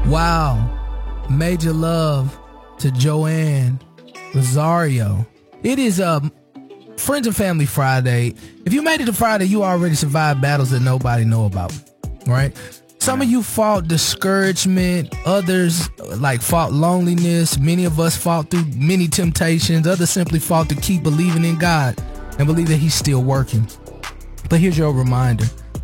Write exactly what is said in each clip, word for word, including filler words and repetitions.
Wow. Major love to Joanne Rosario. It is a Friends and Family Friday. If you made it to Friday, you already survived battles that nobody know about, right? Some of you fought discouragement. Others like fought loneliness. Many of us fought through many temptations. Others simply fought to keep believing in God and believe that he's still working. But here's your reminder.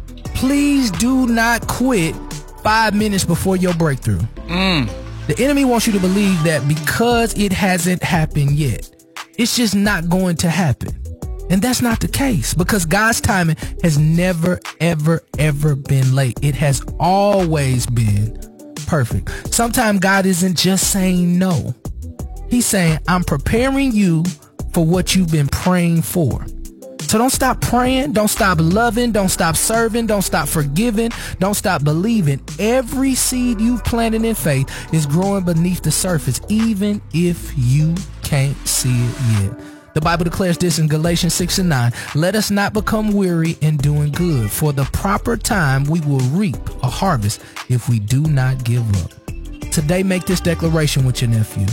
Please do not quit five minutes before your breakthrough. Mm. The enemy wants you to believe that because it hasn't happened yet, it's just not going to happen. And that's not the case, because God's timing has never, ever, ever been late. It has always been perfect. Sometimes God isn't just saying no. He's saying, I'm preparing you for what you've been praying for. So don't stop praying. Don't stop loving. Don't stop serving. Don't stop forgiving. Don't stop believing. Every seed you've planted in faith is growing beneath the surface, even if you can't see it yet. The Bible declares this in Galatians six and nine. Let us not become weary in doing good. For the proper time we will reap a harvest if we do not give up. Today, make this declaration with your nephew.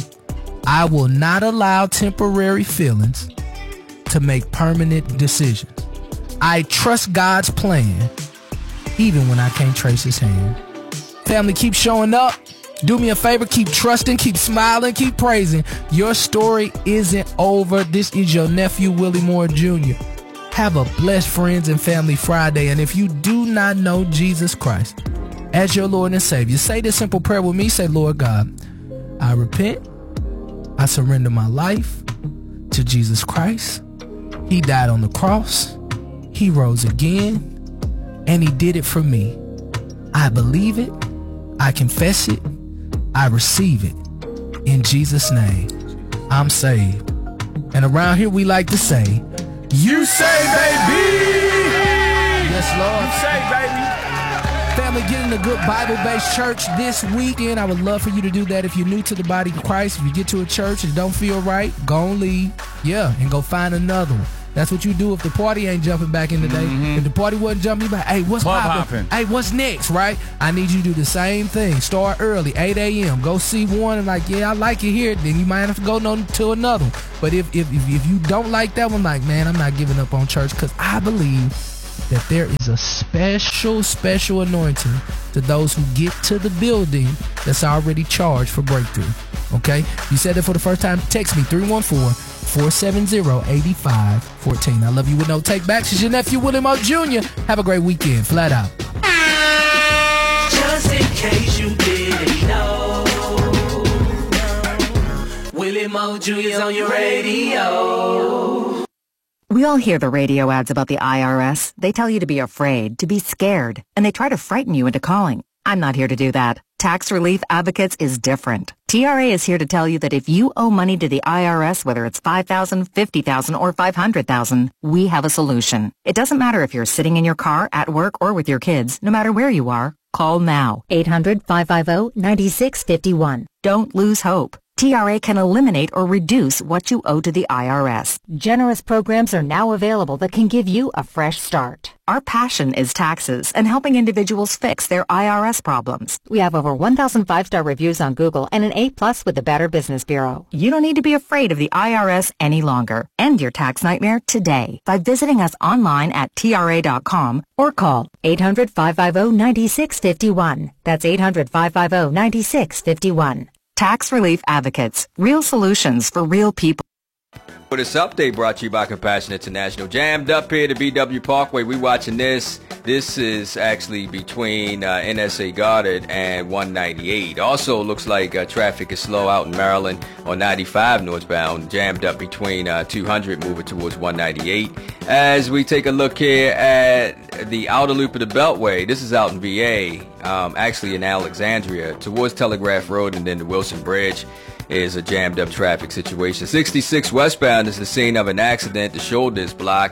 I will not allow temporary feelings to make permanent decisions. I trust God's plan even when I can't trace his hand. Family, keep showing up. Do me a favor, keep trusting, keep smiling, keep praising. Your story isn't over. This is your nephew, Willie Moore Junior Have a blessed Friends and Family Friday. And if you do not know Jesus Christ as your Lord and Savior, say this simple prayer with me. Say, Lord God, I repent. I surrender my life to Jesus Christ. He died on the cross. He rose again. And he did it for me. I believe it. I confess it. I receive it. In Jesus' name, I'm saved. And around here we like to say, you say, baby. Yes, Lord. You say, baby. Family, get in a good Bible-based church this weekend. I would love for you to do that. If you're new to the body of Christ, if you get to a church and don't feel right, go and leave. Yeah, and go find another one. That's what you do if the party ain't jumping back in the day. Mm-hmm. If the party wasn't jumping, you like, hey, what's what poppin'? Hey, what's next, right? I need you to do the same thing. Start early, eight a.m. Go see one and like, yeah, I like it here. Then you might have to go no, to another one. But if, if, if, if you don't like that one, like, man, I'm not giving up on church, because I believe that there is a special, special anointing to those who get to the building that's already charged for breakthrough. Okay? You said it for the first time. Text me, three one four, four seven zero, eight five one four. I love you with no takebacks. It's your nephew, Willie Moore Junior Have a great weekend. Flat out. Just in case you didn't know, Willie Moore Junior's on your radio. We all hear the radio ads about the I R S. They tell you to be afraid, to be scared, and they try to frighten you into calling. I'm not here to do that. Tax Relief Advocates is different. T R A is here to tell you that if you owe money to the I R S, whether it's five thousand dollars, fifty thousand dollars, or five hundred thousand dollars, we have a solution. It doesn't matter if you're sitting in your car, at work, or with your kids. No matter where you are, call now. eight hundred, five five zero, nine six five one. Don't lose hope. T R A can eliminate or reduce what you owe to the I R S. Generous programs are now available that can give you a fresh start. Our passion is taxes and helping individuals fix their I R S problems. We have over one thousand five-star reviews on Google and an A plus with the Better Business Bureau. You don't need to be afraid of the I R S any longer. End your tax nightmare today by visiting us online at T R A dot com or call eight hundred, five five zero, nine six five one. That's eight hundred, five five zero, nine six five one. Tax Relief Advocates. Real solutions for real people. For this update brought to you by Compassion International. Jammed up here to B W Parkway. We watching this. This is actually between uh, N S A Goddard and one ninety-eight. Also looks like uh, traffic is slow out in Maryland on ninety-five northbound. Jammed up between uh, two hundred moving towards one ninety-eight. As we take a look here at the outer loop of the Beltway. This is out in V A, um, actually in Alexandria, towards Telegraph Road and then the Wilson Bridge. Is a jammed up traffic situation. sixty-six westbound is the scene of an accident. The shoulder is blocked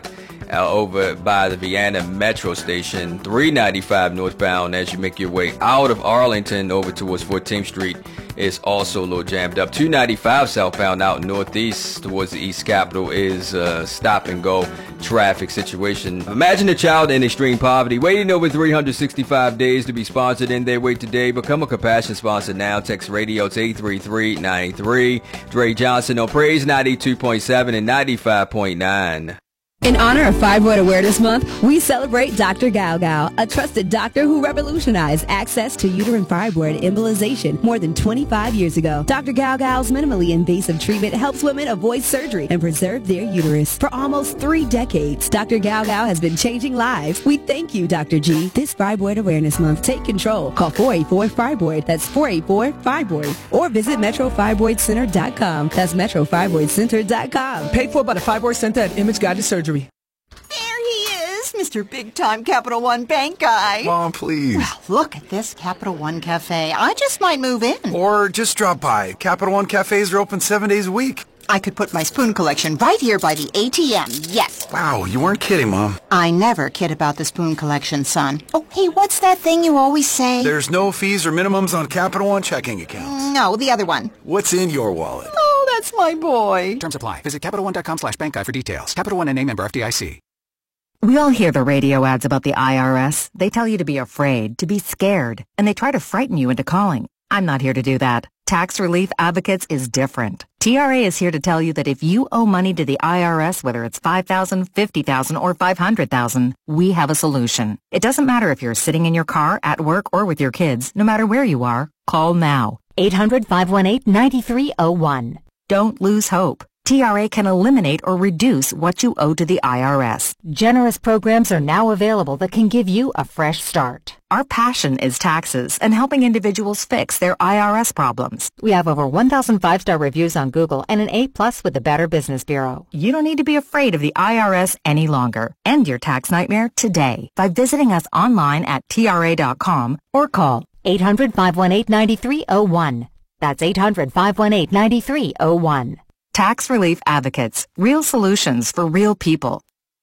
uh, over by the Vienna Metro Station. three ninety-five northbound as you make your way out of Arlington over towards fourteenth Street is also a little jammed up. two ninety-five southbound out northeast towards the East Capitol is a stop and go traffic situation. Imagine a child in extreme poverty waiting over three hundred sixty-five days to be sponsored in their way today. Become a Compassion sponsor now. Text radio to eight three three nine three. Dre Johnson on Praise ninety-two point seven and ninety-five point nine. In honor of Fibroid Awareness Month, we celebrate Doctor Gao Gao, a trusted doctor who revolutionized access to uterine fibroid embolization more than twenty-five years ago. Doctor Gao Gao's minimally invasive treatment helps women avoid surgery and preserve their uterus. For almost three decades, Doctor Gao Gao has been changing lives. We thank you, Doctor G. This Fibroid Awareness Month, take control. Call four eight four fibroid. That's four eight four fibroid. Or visit metro fibroid center dot com. That's metro fibroid center dot com. Paid for by the Fibroid Center at Image Guided Surgery. There he is, Mister Big-Time Capital One Bank guy. Mom, please. Well, look at this Capital One Cafe. I just might move in. Or just drop by. Capital One Cafes are open seven days a week. I could put my spoon collection right here by the A T M, yes. Wow, you weren't kidding, Mom. I never kid about the spoon collection, son. Oh, hey, what's that thing you always say? There's no fees or minimums on Capital One checking accounts. No, the other one. What's in your wallet? Oh, that's my boy. Terms apply. Visit Capital One dot com slash bank guide for details. Capital One and a member F D I C. We all hear the radio ads about the I R S. They tell you to be afraid, to be scared, and they try to frighten you into calling. I'm not here to do that. Tax Relief Advocates is different. T R A is here to tell you that if you owe money to the I R S, whether it's five thousand dollars, fifty thousand dollars, or five hundred thousand dollars, we have a solution. It doesn't matter if you're sitting in your car, at work, or with your kids. No matter where you are, call now. eight hundred, five one eight, nine three zero one. Don't lose hope. T R A can eliminate or reduce what you owe to the I R S. Generous programs are now available that can give you a fresh start. Our passion is taxes and helping individuals fix their I R S problems. We have over one thousand five-star reviews on Google and an A plus with the Better Business Bureau. You don't need to be afraid of the I R S any longer. End your tax nightmare today by visiting us online at T R A dot com or call eight hundred, five one eight, nine three zero one. That's eight hundred, five one eight, nine three zero one. Tax Relief Advocates. Real solutions for real people.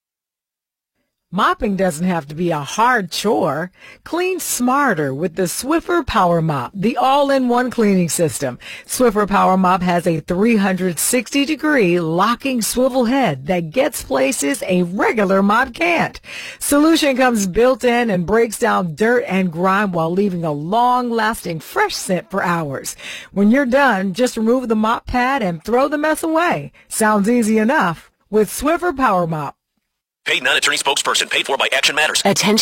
Mopping doesn't have to be a hard chore. Clean smarter with the Swiffer Power Mop, the all-in-one cleaning system. Swiffer Power Mop has a three hundred sixty degree locking swivel head that gets places a regular mop can't. Solution comes built in and breaks down dirt and grime while leaving a long-lasting fresh scent for hours. When you're done, just remove the mop pad and throw the mess away. Sounds easy enough with Swiffer Power Mop. Paid non-attorney spokesperson, paid for by Action Matters. Attention